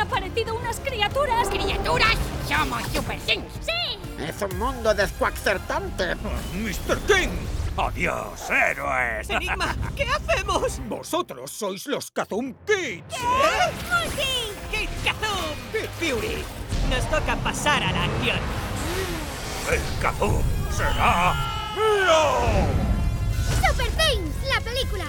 aparecido unas criaturas. ¿Criaturas? ¡Somos Super Things! ¡Sí! Es un mundo descuacertante. ¡Mr. King! ¡Adiós, héroes! ¡Enigma! ¿Qué hacemos? ¡Vosotros sois los Kazum Kids! ¡Multi! ¡Kid Kazum! ¡Kid Fury! Nos toca pasar a la acción. ¡El Kazum será mío! ¡Super Things! ¡La película!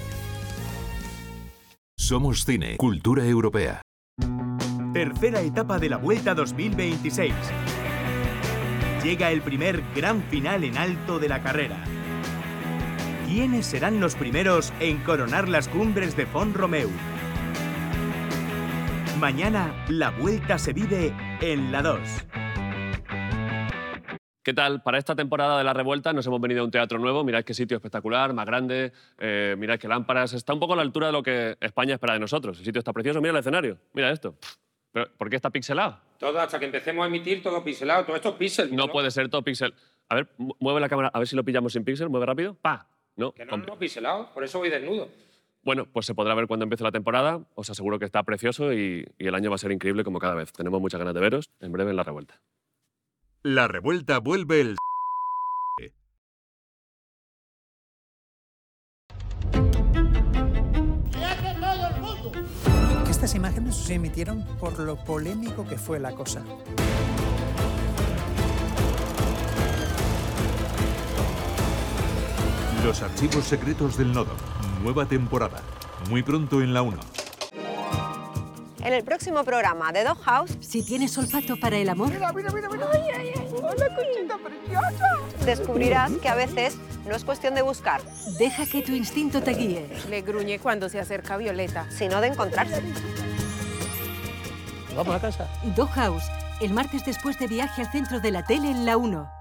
Somos cine, cultura europea. Tercera etapa de la Vuelta 2026. Llega el primer gran final en alto de la carrera. ¿Quiénes serán los primeros en coronar las cumbres de Font-Romeu? Mañana, la Vuelta se vive en la 2. ¿Qué tal? Para esta temporada de La Revuelta nos hemos venido a un teatro nuevo. Mirad qué sitio espectacular, más grande. Mirad qué lámparas. Está un poco a la altura de lo que España espera de nosotros. El sitio está precioso. Mira el escenario. Mira esto. ¿Pero por qué está pixelado? Todo, hasta que empecemos a emitir, todo pixelado. Todo esto es pixel. No puede ser todo pixel. A ver, mueve la cámara. A ver si lo pillamos sin pixel. Mueve rápido. ¡Pa! No. Que no pixelado. Por eso voy desnudo. Bueno, pues se podrá ver cuando empiece la temporada. Os aseguro que está precioso y el año va a ser increíble como cada vez. Tenemos muchas ganas de veros en breve en La Revuelta. La Revuelta vuelve el... Estas imágenes se emitieron por lo polémico que fue la cosa. Los archivos secretos del Nodo. Nueva temporada. Muy pronto en la 1. En el próximo programa de Doghouse, si tienes olfato para el amor, ¡Mira! ¡Hola, conchita preciosa! Descubrirás que a veces no es cuestión de buscar. Deja que tu instinto te guíe. Le gruñe cuando se acerca Violeta, sino de encontrarse. ¿Vamos a casa? Doghouse, el martes después de Viaje al Centro de la Tele en la 1.